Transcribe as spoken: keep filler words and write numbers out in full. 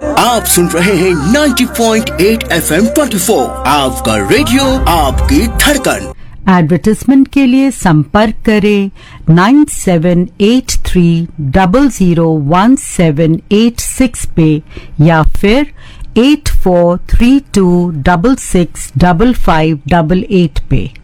आप सुन रहे हैं नब्बे पॉइंट आठ एफ एम चौबीस, आपका रेडियो आपकी धड़कन। एडवर्टाइजमेंट के लिए संपर्क करें nine seven eight three double zero one seven eight six पे या फिर eight four three to double six double five double eight पे।